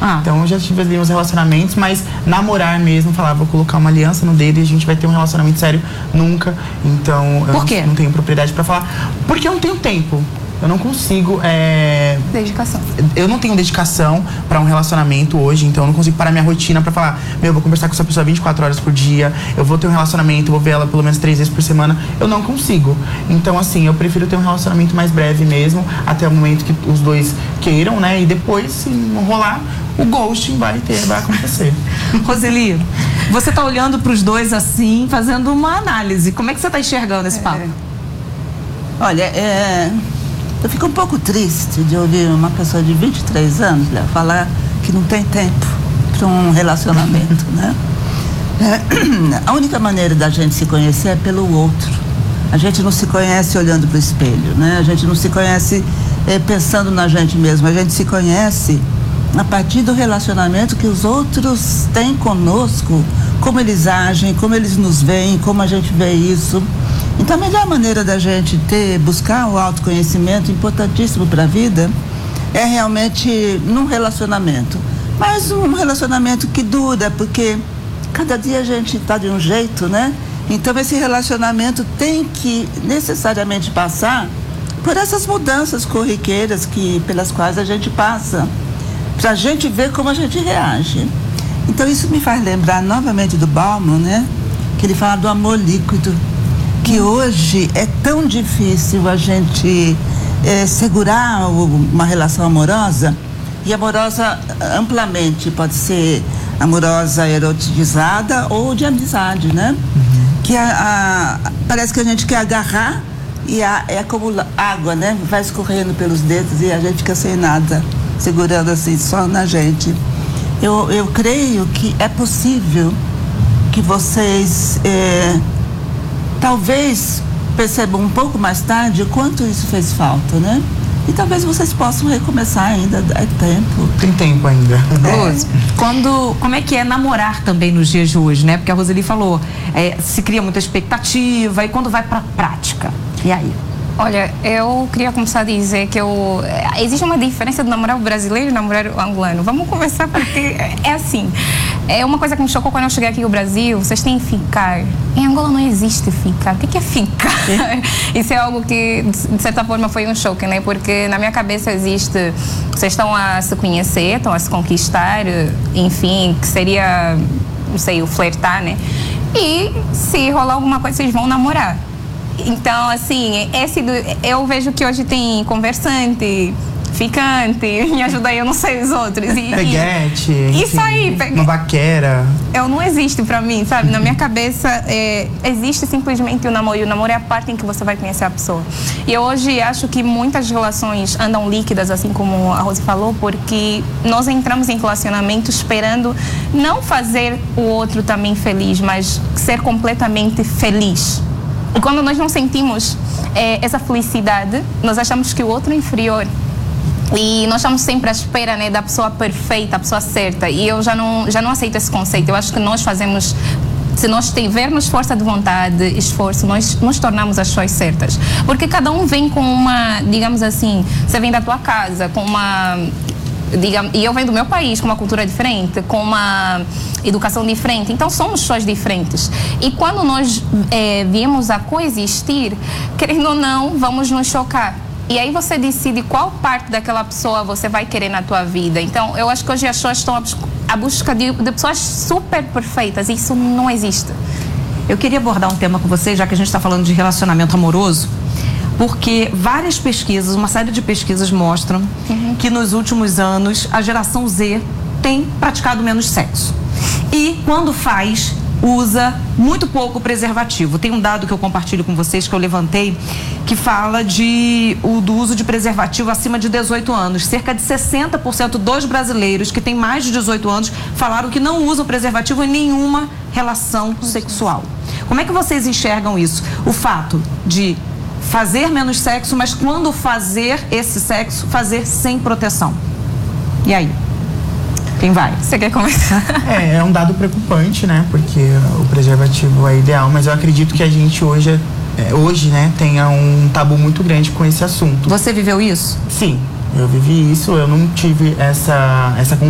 Então eu já tive ali uns relacionamentos, mas namorar mesmo, falar, vou colocar uma aliança no dedo e a gente vai ter um relacionamento sério, nunca. Então Por quê? Eu não tenho propriedade pra falar. Porque eu não tenho tempo. Eu não consigo... Dedicação. Eu não tenho dedicação pra um relacionamento hoje, então eu não consigo parar minha rotina pra falar, eu vou conversar com essa pessoa 24 horas por dia, eu vou ter um relacionamento, vou ver ela pelo menos 3 vezes por semana. Eu não consigo. Então, assim, eu prefiro ter um relacionamento mais breve mesmo, até o momento que os dois queiram, né? E depois, se não rolar, o ghosting vai acontecer. Roseli, você tá olhando pros dois assim, fazendo uma análise. Como é que você tá enxergando esse papo? Olha, eu fico um pouco triste de ouvir uma pessoa de 23 anos falar que não tem tempo para um relacionamento, né? A única maneira da gente se conhecer é pelo outro. A gente não se conhece olhando para o espelho, né? A gente não se conhece pensando na gente mesmo. A gente se conhece a partir do relacionamento que os outros têm conosco, como eles agem, como eles nos veem, como a gente vê isso. Então, a melhor maneira da gente buscar o autoconhecimento, importantíssimo para a vida, é realmente num relacionamento. Mas um relacionamento que dura, porque cada dia a gente está de um jeito, né? Então, esse relacionamento tem que necessariamente passar por essas mudanças corriqueiras pelas quais a gente passa, para a gente ver como a gente reage. Então, isso me faz lembrar novamente do Bauman, né? Que ele fala do amor líquido. Que hoje é tão difícil a gente segurar uma relação amorosa, e amorosa amplamente, pode ser amorosa erotizada ou de amizade, né? Que parece que a gente quer agarrar e é como água, né? Vai escorrendo pelos dedos e a gente fica sem nada, segurando assim só na gente. Eu creio que é possível que vocês talvez percebam um pouco mais tarde o quanto isso fez falta, né? E talvez vocês possam recomeçar ainda, é tempo. Tem tempo ainda. Rose, como é que é namorar também nos dias de hoje, né? Porque a Roseli falou, se cria muita expectativa, e quando vai pra prática? E aí? Olha, eu queria começar a dizer que existe uma diferença do namorar brasileiro e namorar angolano. Vamos conversar, porque é assim. É uma coisa que me chocou quando eu cheguei aqui no Brasil. Vocês têm que ficar. Em Angola não existe ficar. O que é ficar? Isso é algo que, de certa forma, foi um choque, né? Porque na minha cabeça existe... Vocês estão a se conhecer, estão a se conquistar, enfim, que seria, não sei, o flertar, né? E se rolar alguma coisa, vocês vão namorar. Então, assim, eu vejo que hoje tem conversante, ficante, me ajuda aí, eu não sei os outros. Peguete, isso aí, uma vaquera. Não existe pra mim, sabe? Na minha cabeça, existe simplesmente o namoro. E o namoro é a parte em que você vai conhecer a pessoa. E eu hoje acho que muitas relações andam líquidas, assim como a Rose falou, porque nós entramos em relacionamento esperando não fazer o outro também feliz, mas ser completamente feliz. E quando nós não sentimos essa felicidade, nós achamos que o outro é inferior. E nós estamos sempre à espera, né, da pessoa perfeita, a pessoa certa. E eu já não aceito esse conceito. Eu acho que nós fazemos... Se nós tivermos força de vontade, esforço, nós nos tornamos as pessoas certas. Porque cada um vem com uma, digamos assim, você vem da tua casa com uma... e eu venho do meu país, com uma cultura diferente, com uma educação diferente. Então, somos pessoas diferentes. E quando nós viemos a coexistir, querendo ou não, vamos nos chocar. E aí você decide qual parte daquela pessoa você vai querer na tua vida. Então, eu acho que hoje as pessoas estão à busca de pessoas super perfeitas. E isso não existe. Eu queria abordar um tema com vocês, já que a gente está falando de relacionamento amoroso, porque várias pesquisas, uma série de pesquisas mostram que nos últimos anos a geração Z tem praticado menos sexo. E quando faz, usa muito pouco preservativo. Tem um dado que eu compartilho com vocês, que eu levantei, que fala do uso de preservativo acima de 18 anos. Cerca de 60% dos brasileiros que têm mais de 18 anos falaram que não usam preservativo em nenhuma relação sexual. Como é que vocês enxergam isso? O fato de fazer menos sexo, mas quando fazer esse sexo, fazer sem proteção. E aí? Quem vai? Você quer começar? É um dado preocupante, né? Porque o preservativo é ideal, mas eu acredito que a gente hoje, né, tenha um tabu muito grande com esse assunto. Você viveu isso? Sim, eu vivi isso, eu não tive essa